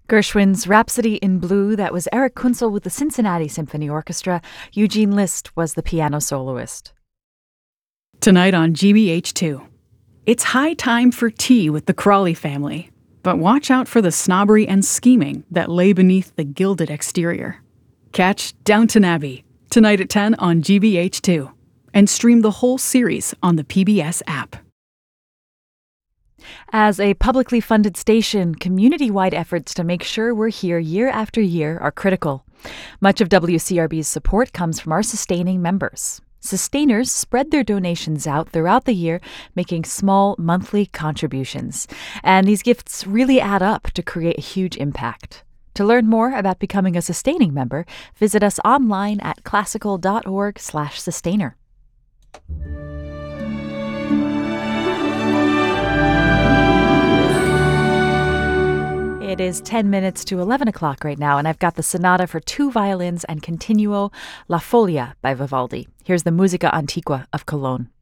Gershwin's Rhapsody in Blue, that was Eric Kunzel with the Cincinnati Symphony Orchestra. Eugene List was the piano soloist. Tonight on GBH2. It's high time for tea with the Crawley family, but watch out for the snobbery and scheming that lay beneath the gilded exterior. Catch Downton Abbey tonight at 10 on GBH2 and stream the whole series on the PBS app. As a publicly funded station, community-wide efforts to make sure we're here year after year are critical. Much of WCRB's support comes from our sustaining members. Sustainers spread their donations out throughout the year, making small monthly contributions. And these gifts really add up to create a huge impact. To learn more about becoming a sustaining member, visit us online at classical.org/sustainer. It is 10 minutes to 11 o'clock right now, and I've got the sonata for 2 violins and continuo La Folia by Vivaldi. Here's the Musica Antiqua of Cologne.